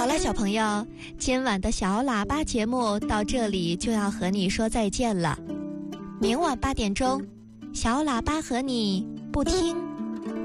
好了，小朋友，今晚的小喇叭节目到这里就要和你说再见了。明晚8点钟，小喇叭和你不听